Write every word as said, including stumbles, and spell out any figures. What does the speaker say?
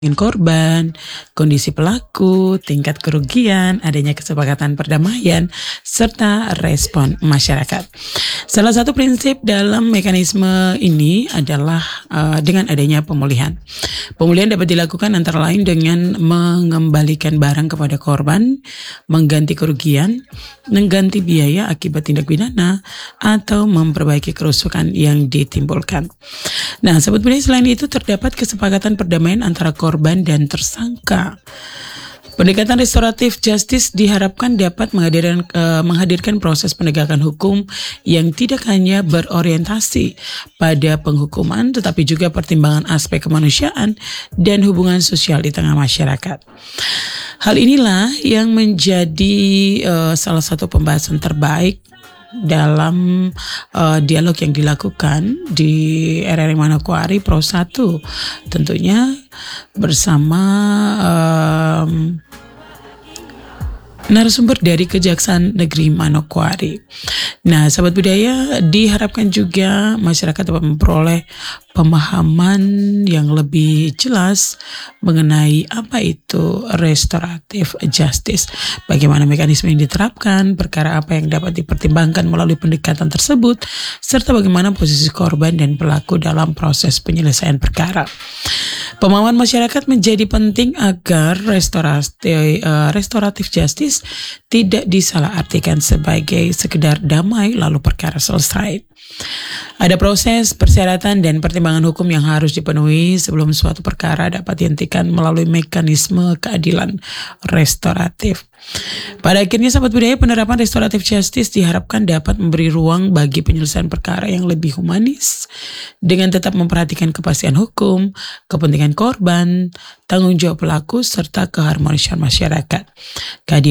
Dengan korban, kondisi pelaku, tingkat kerugian, adanya kesepakatan perdamaian, serta respon masyarakat. Salah satu prinsip dalam mekanisme ini adalah uh, dengan adanya pemulihan. Pemulihan dapat dilakukan antara lain dengan mengembalikan barang kepada korban, mengganti kerugian, mengganti biaya akibat tindak pidana, atau memperbaiki kerusakan yang ditimbulkan. Nah, sebetulnya selain itu terdapat kesepakatan perdamaian antara korban dan tersangka. Pendekatan restoratif justice diharapkan dapat menghadirkan, uh, menghadirkan proses penegakan hukum yang tidak hanya berorientasi pada penghukuman, tetapi juga pertimbangan aspek kemanusiaan dan hubungan sosial di tengah masyarakat. Hal inilah yang menjadi uh, salah satu pembahasan terbaik dalam uh, dialog yang dilakukan di R R I Manokwari Pro satu, tentunya bersama um, narasumber dari Kejaksaan Negeri Manokwari. Nah, sahabat budaya, diharapkan juga masyarakat dapat memperoleh pemahaman yang lebih jelas mengenai apa itu restoratif justice, bagaimana mekanisme yang diterapkan, perkara apa yang dapat dipertimbangkan melalui pendekatan tersebut, serta bagaimana posisi korban dan pelaku dalam proses penyelesaian perkara. Pemahaman masyarakat menjadi penting agar restoratif, uh, restoratif justice tidak disalahartikan sebagai sekedar damai lalu perkara selesai. Ada proses, persyaratan, dan pertimbangan hukum yang harus dipenuhi sebelum suatu perkara dapat dihentikan melalui mekanisme keadilan restoratif. Pada akhirnya, sahabat budaya, penerapan restoratif justice diharapkan dapat memberi ruang bagi penyelesaian perkara yang lebih humanis dengan tetap memperhatikan kepastian hukum, kepentingan korban, tanggung jawab pelaku, serta keharmonisan masyarakat. Keadilan